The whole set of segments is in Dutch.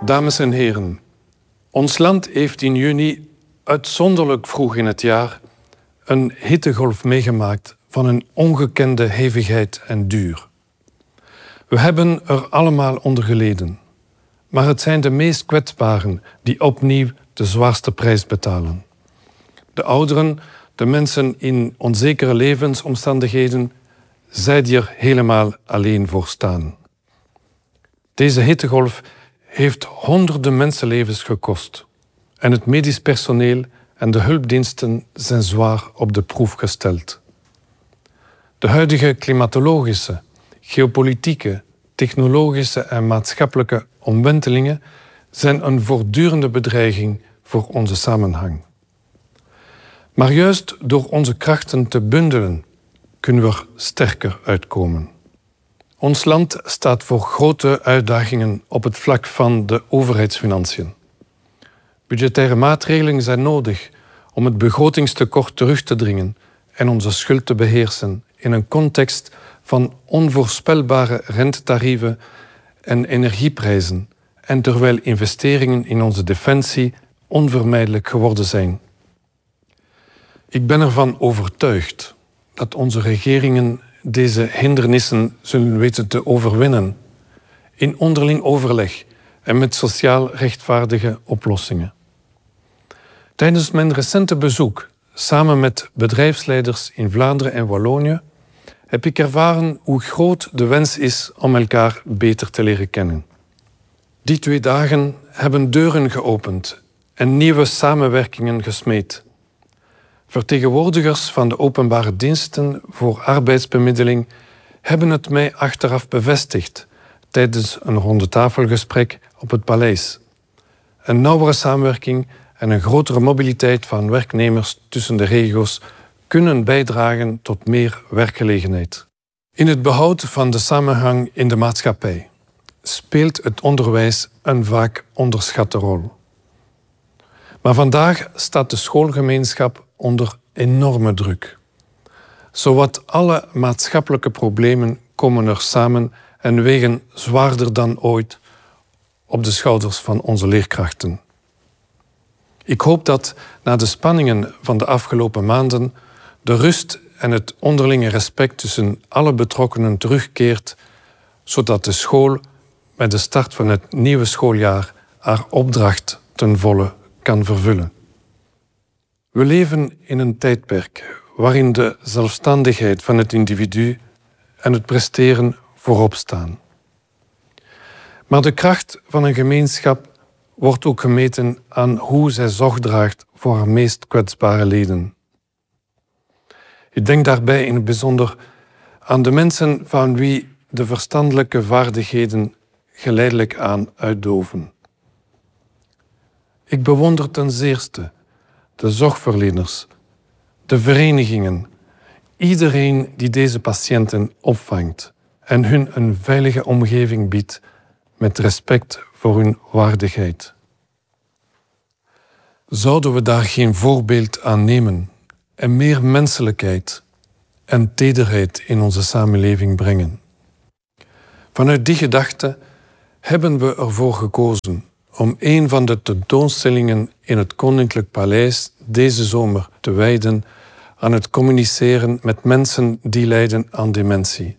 Dames en heren, ons land heeft in juni uitzonderlijk vroeg in het jaar een hittegolf meegemaakt van een ongekende hevigheid en duur. We hebben er allemaal onder geleden, maar het zijn de meest kwetsbaren die opnieuw de zwaarste prijs betalen. De ouderen, de mensen in onzekere levensomstandigheden, zij die er helemaal alleen voor staan. Deze hittegolf heeft honderden mensenlevens gekost en het medisch personeel en de hulpdiensten zijn zwaar op de proef gesteld. De huidige klimatologische, geopolitieke, technologische en maatschappelijke omwentelingen zijn een voortdurende bedreiging voor onze samenhang. Maar juist door onze krachten te bundelen kunnen we er sterker uitkomen. Ons land staat voor grote uitdagingen op het vlak van de overheidsfinanciën. Budgettaire maatregelen zijn nodig om het begrotingstekort terug te dringen en onze schuld te beheersen in een context van onvoorspelbare rentetarieven en energieprijzen en terwijl investeringen in onze defensie onvermijdelijk geworden zijn. Ik ben ervan overtuigd dat onze regeringen deze hindernissen zullen weten te overwinnen in onderling overleg en met sociaal rechtvaardige oplossingen. Tijdens mijn recente bezoek samen met bedrijfsleiders in Vlaanderen en Wallonië heb ik ervaren hoe groot de wens is om elkaar beter te leren kennen. Die 2 dagen hebben deuren geopend en nieuwe samenwerkingen gesmeed. Vertegenwoordigers van de openbare diensten voor arbeidsbemiddeling hebben het mij achteraf bevestigd tijdens een rondetafelgesprek op het paleis. Een nauwere samenwerking en een grotere mobiliteit van werknemers tussen de regio's kunnen bijdragen tot meer werkgelegenheid. In het behoud van de samenhang in de maatschappij speelt het onderwijs een vaak onderschatte rol. Maar vandaag staat de schoolgemeenschap onder enorme druk. Zowat alle maatschappelijke problemen komen er samen en wegen zwaarder dan ooit op de schouders van onze leerkrachten. Ik hoop dat na de spanningen van de afgelopen maanden de rust en het onderlinge respect tussen alle betrokkenen terugkeert, zodat de school met de start van het nieuwe schooljaar haar opdracht ten volle kan vervullen. We leven in een tijdperk waarin de zelfstandigheid van het individu en het presteren voorop staan. Maar de kracht van een gemeenschap wordt ook gemeten aan hoe zij zorg draagt voor haar meest kwetsbare leden. Ik denk daarbij in het bijzonder aan de mensen van wie de verstandelijke vaardigheden geleidelijk aan uitdoven. Ik bewonder ten zeerste de zorgverleners, de verenigingen, iedereen die deze patiënten opvangt en hun een veilige omgeving biedt met respect voor hun waardigheid. Zouden we daar geen voorbeeld aan nemen en meer menselijkheid en tederheid in onze samenleving brengen? Vanuit die gedachte hebben we ervoor gekozen om een van de tentoonstellingen in het Koninklijk Paleis deze zomer te wijden aan het communiceren met mensen die lijden aan dementie.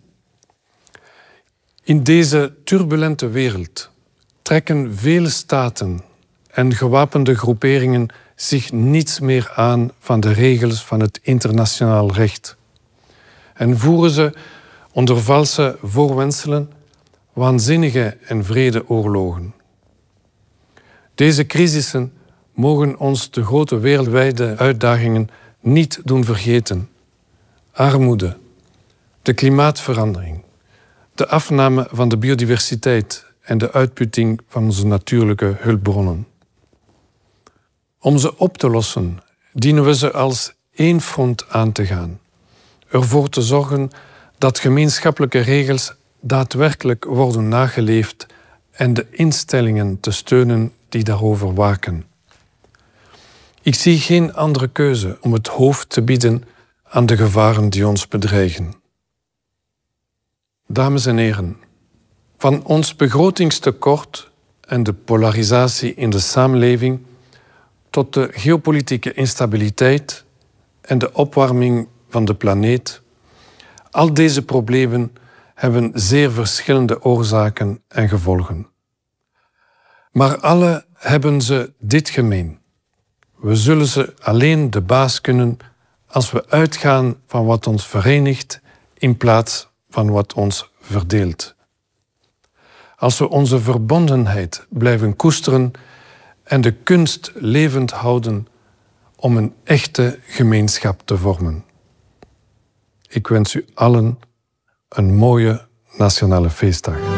In deze turbulente wereld trekken vele staten en gewapende groeperingen zich niets meer aan van de regels van het internationaal recht en voeren ze onder valse voorwendselen waanzinnige en wrede oorlogen. Deze crisissen mogen ons de grote wereldwijde uitdagingen niet doen vergeten. Armoede, de klimaatverandering, de afname van de biodiversiteit en de uitputting van onze natuurlijke hulpbronnen. Om ze op te lossen, dienen we ze als één front aan te gaan. Ervoor te zorgen dat gemeenschappelijke regels daadwerkelijk worden nageleefd en de instellingen te steunen die daarover waken. Ik zie geen andere keuze om het hoofd te bieden aan de gevaren die ons bedreigen. Dames en heren, van ons begrotingstekort en de polarisatie in de samenleving tot de geopolitieke instabiliteit en de opwarming van de planeet. Al deze problemen hebben zeer verschillende oorzaken en gevolgen. Maar alle hebben ze dit gemeen. We zullen ze alleen de baas kunnen als we uitgaan van wat ons verenigt in plaats van wat ons verdeelt. Als we onze verbondenheid blijven koesteren en de kunst levend houden om een echte gemeenschap te vormen. Ik wens u allen een mooie Nationale Feestdag.